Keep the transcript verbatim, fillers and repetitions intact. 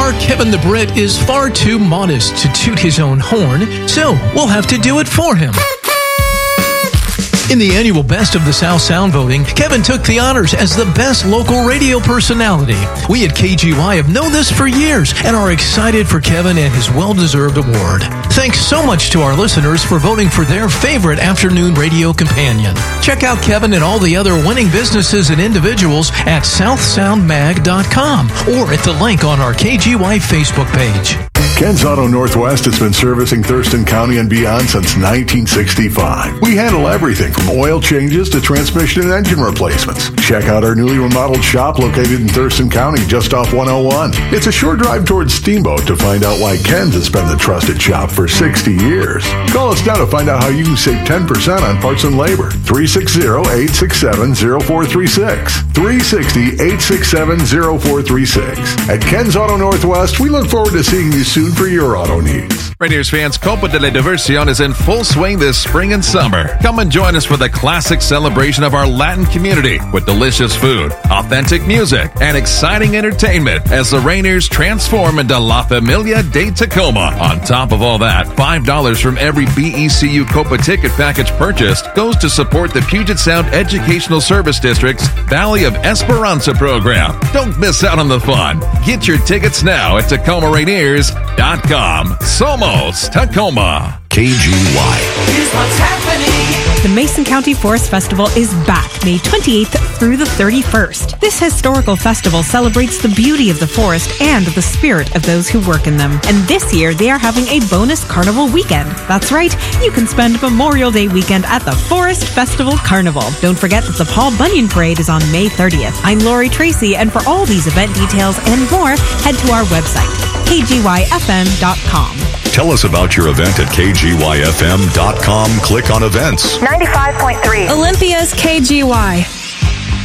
Our Kevin the Brit is far too modest to toot his own horn, so we'll have to do it for him. In the annual Best of the South Sound voting, Kevin took the honors as the best local radio personality. We at K G Y have known this for years and are excited for Kevin and his well-deserved award. Thanks so much to our listeners for voting for their favorite afternoon radio companion. Check out Kevin and all the other winning businesses and individuals at south sound mag dot com or at the link on our K G Y Facebook page. Ken's Auto Northwest has been servicing Thurston County and beyond since nineteen sixty-five. We handle everything from oil changes to transmission and engine replacements. Check out our newly remodeled shop located in Thurston County just off one oh one. It's a short drive towards Steamboat to find out why Ken's has been the trusted shop for sixty years. Call us now to find out how you can save ten percent on parts and labor. three six zero, eight six seven, zero four three six. three six zero, eight six seven, zero four three six. At Ken's Auto Northwest, we look forward to seeing you soon for your auto needs. Rainiers fans, Copa de la Diversión is in full swing this spring and summer. Come and join us for the classic celebration of our Latin community with delicious food, authentic music, and exciting entertainment as the Rainiers transform into La Familia de Tacoma. On top of all that, five dollars from every B E C U Copa ticket package purchased goes to support the Puget Sound Educational Service District's Valley of Esperanza program. Don't miss out on the fun. Get your tickets now at Tacoma Rainiers dot com. Somos Tacoma. K G Y. Here's what's happening. The Mason County Forest Festival is back May twenty-eighth through the thirty-first. This historical festival celebrates the beauty of the forest and the spirit of those who work in them. And this year, they are having a bonus carnival weekend. That's right, you can spend Memorial Day weekend at the Forest Festival Carnival. Don't forget that the Paul Bunyan Parade is on May thirtieth. I'm Lori Tracy, and for all these event details and more, head to our website, K G Y F M dot com. Tell us about your event at K G Y F M dot com. Click on events. ninety-five point three. Olympia's K G Y.